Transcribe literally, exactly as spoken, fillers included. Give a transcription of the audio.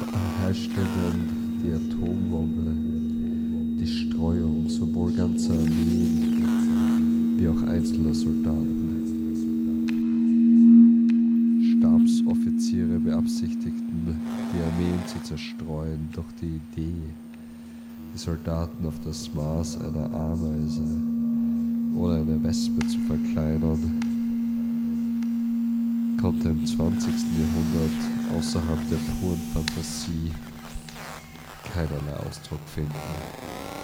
erherrschten die Atombombe die Streuung sowohl ganzer Armeen wie auch einzelner Soldaten. Stabsoffiziere beabsichtigten, die Armeen zu zerstreuen, doch die Idee, die Soldaten auf das Maß einer Ameise oder einer Wespe zu verkleinern, konnte im zwanzigsten Jahrhundert außerhalb der puren Fantasie keinerlei Ausdruck finden.